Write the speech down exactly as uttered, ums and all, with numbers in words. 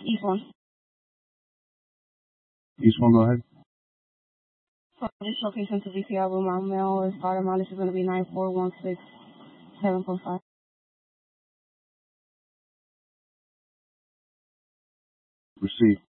East one. East one, go ahead. So this location to V C I room, my mail is starter mileage is going to be nine four one six seven four five. Receive.